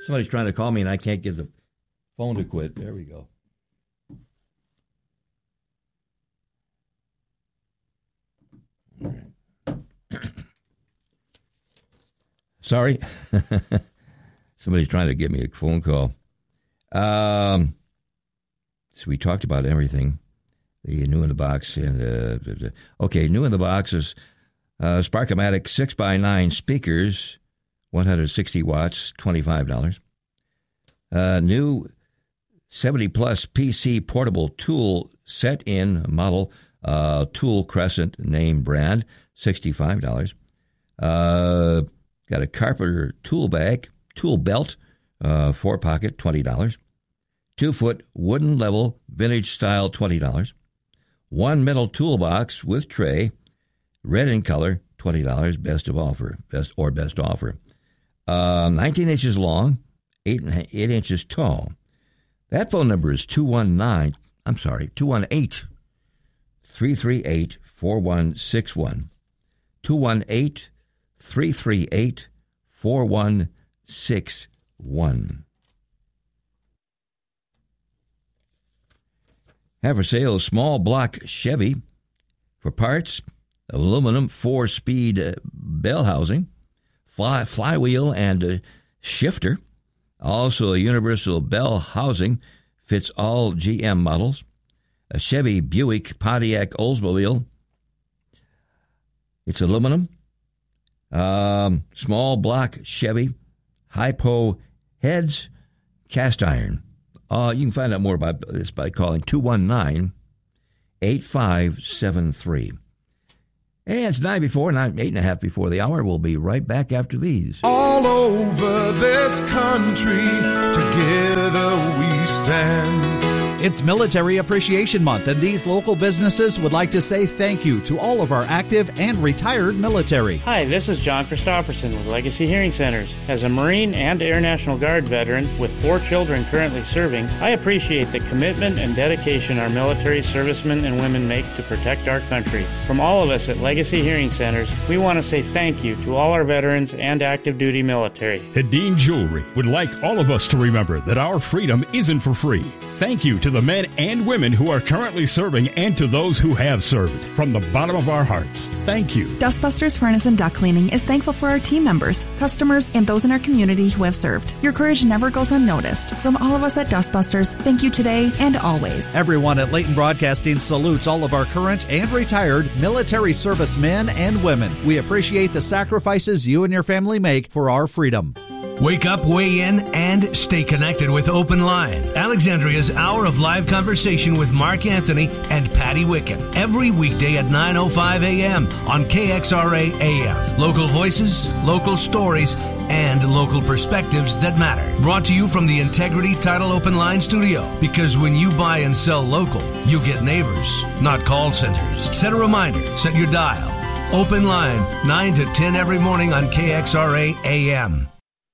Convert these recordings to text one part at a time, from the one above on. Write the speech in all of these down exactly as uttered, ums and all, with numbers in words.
Somebody's trying to call me, and I can't get the phone to quit. There we go. All right. Sorry. Somebody's trying to give me a phone call. Um, so we talked about everything. The new in the box. and uh, Okay, new in the box is uh, Sparkomatic six by nine speakers, one hundred sixty watts, twenty-five dollars. Uh, new seventy plus P C portable tool set-in model, uh, Tool Crescent name brand, sixty-five dollars. Uh, got a Carpenter tool bag, tool belt, uh, four pocket, twenty dollars. Two foot wooden level vintage style, twenty dollars. One metal toolbox with tray, red in color, twenty dollars. Best of offer, best or best offer. Uh, nineteen inches long, eight eight inches tall. That phone number is two one nine. I'm sorry, two one eight, three three eight, four one six one. two one eight, three three eight, four one six one. Have for sale a small block Chevy for parts, aluminum four-speed uh, bell housing, fly, flywheel and uh, shifter. Also a universal bell housing, fits all G M models. A Chevy Buick Pontiac Oldsmobile. It's aluminum. Um, small block Chevy, hypo heads, cast iron. Uh, you can find out more about this by calling two one nine, eight five seven three. And it's nine before, nine, eight and a half before the hour. We'll be right back after these. All over this country, together we stand. It's Military Appreciation Month, and these local businesses would like to say thank you to all of our active and retired military. Hi, this is John Christopherson with Legacy Hearing Centers. As a Marine and Air National Guard veteran with four children currently serving, I appreciate the commitment and dedication our military servicemen and women make to protect our country. From all of us at Legacy Hearing Centers, we want to say thank you to all our veterans and active duty military. Hedin Jewelry would like all of us to remember that our freedom isn't for free. Thank you to the men and women who are currently serving and to those who have served. From the bottom of our hearts, thank you. Dustbusters Furnace and Duct Cleaning is thankful for our team members, customers, and those in our community who have served. Your courage never goes unnoticed. From all of us at Dustbusters, thank you today and always. Everyone at Leighton Broadcasting salutes all of our current and retired military service men and women. We appreciate the sacrifices you and your family make for our freedom. Wake up, weigh in, and stay connected with Open Line, Alexandria's hour of live conversation with Mark Anthony and Patty Wicken. Every weekday at nine oh five a.m. on K X R A A M. Local voices, local stories, and local perspectives that matter. Brought to you from the Integrity Title Open Line studio. Because when you buy and sell local, you get neighbors, not call centers. Set a reminder, set your dial. Open Line, nine to ten every morning on K X R A A M.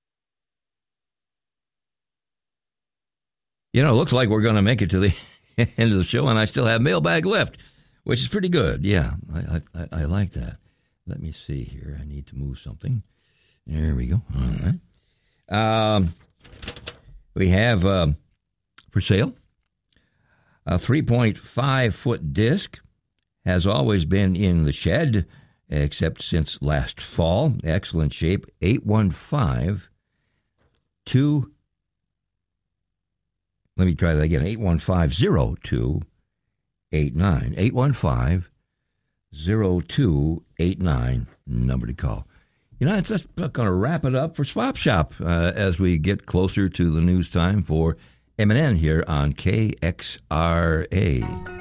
You know, it looks like we're going to make it to the end of the show, and I still have mailbag left, which is pretty good. Yeah, I, I, I like that. Let me see here. I need to move something. There we go. All right. Um, we have um, for sale a three point five foot disc. Has always been in the shed, except since last fall. Excellent shape. eight one five, two Let me try that again. eight one five, zero two eight nine. eight one five, zero two eight nine. Number to call. You know, it's just going to wrap it up for Swap Shop uh, as we get closer to the news time for M and N here on K X R A.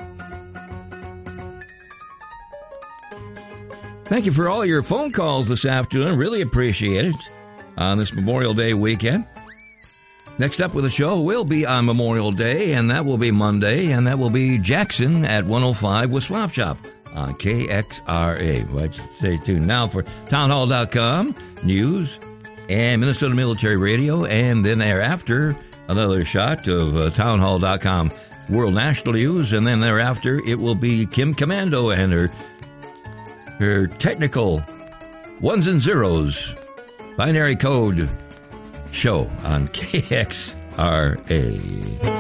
Thank you for all your phone calls this afternoon. Really appreciate it on this Memorial Day weekend. Next up with the show will be on Memorial Day, and that will be Monday, and that will be Jackson at one oh five with Swap Shop on K X R A. Well, stay tuned now for town hall dot com, news, and Minnesota Military Radio, and then thereafter, another shot of uh, town hall dot com World National News, and then thereafter, it will be Kim Commando and her, her technical ones and zeros, binary code show on K X R A.